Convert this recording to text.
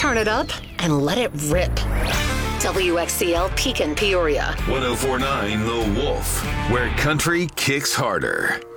turn it up and let it rip. WXCL Pekin, Peoria. 1049 The Wolf, where country kicks harder.